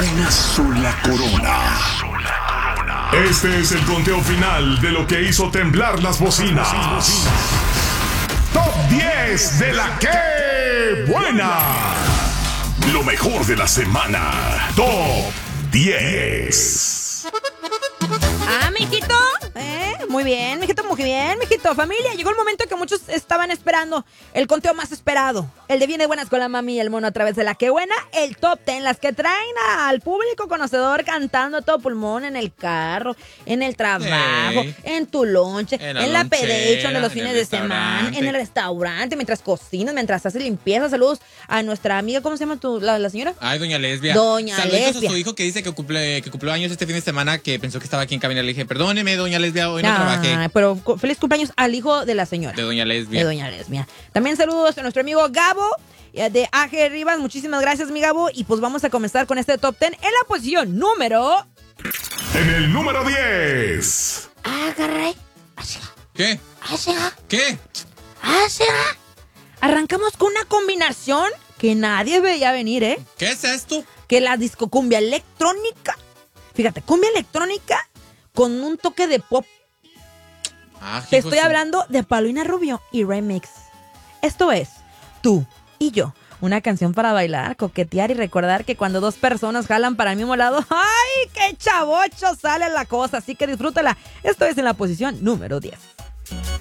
Una sola corona. Este es el conteo final de lo que hizo temblar las bocinas. Top 10 de la que buena. Lo mejor de la semana. Top 10. Mijito. Muy bien, mijito, muy bien, mijito. Familia, llegó el momento que muchos estaban esperando. El conteo más esperado. El de Bien de Buenas con la Mami y el Mono a través de la que buena. El top 10, las que traen al público conocedor cantando a todo pulmón en el carro, en el trabajo, en tu lonche, en la pedation de los fines de semana, en el restaurante, mientras cocinas, mientras haces limpieza. Saludos a nuestra amiga, ¿cómo se llama la señora? Ay, doña Lesbia. Doña Saluditos Lesbia. a su hijo que dice que cumplió años este fin de semana, que pensó que estaba aquí en cabina. Le dije, perdóneme, doña Lesbia, hoy no trabajé. Pero feliz cumpleaños al hijo de la señora. De doña Lesbia. De doña Lesbia. También saludos a nuestro amigo Gabo de AG Rivas. Muchísimas gracias, mi Gabo. Y pues vamos a comenzar con este top 10 en la posición número... En el número 10. Agarré. ¿Qué? ¿Qué? Arrancamos con una combinación que nadie veía venir, ¿eh? ¿Qué es esto? Que la disco cumbia electrónica. Fíjate, cumbia electrónica con un toque de pop. Te estoy hablando de Paulina Rubio y Remix. Esto es Tú y Yo. Una canción para bailar, coquetear y recordar que cuando dos personas jalan para el mismo lado, ¡ay, qué chavocho sale la cosa! Así que disfrútala. Esto es en la posición número 10.